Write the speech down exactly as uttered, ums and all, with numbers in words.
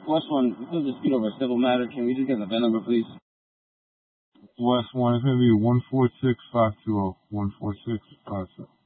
West one, this is a dispute over a civil matter. Can we just get the V I N number, please? West one, it's going to be one four six five two zero. one four six five two zero.